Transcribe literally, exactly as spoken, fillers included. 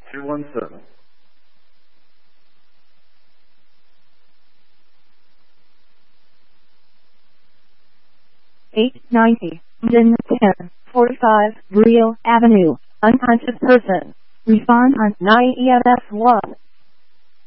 two one seven. eight ninety, Mden ten forty-five, Brio Avenue, unconscious person. Respond on nine E M S one.